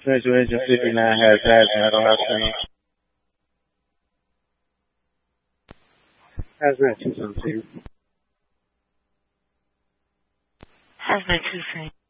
Situation 59 has hazmat on our screen. Hazmat 217. Hazmat 217.